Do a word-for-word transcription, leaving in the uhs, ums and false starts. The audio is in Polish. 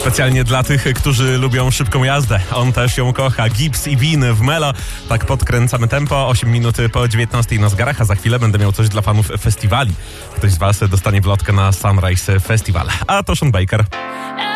Specjalnie dla tych, którzy lubią szybką jazdę. On też ją kocha. Gibbs i Bean w Melo. Tak podkręcamy tempo. osiem minut po dziewiętnastej na zegarach, a za chwilę będę miał coś dla fanów festiwali. Ktoś z was dostanie wlotkę na Sunrise Festival. A to Sean Baker.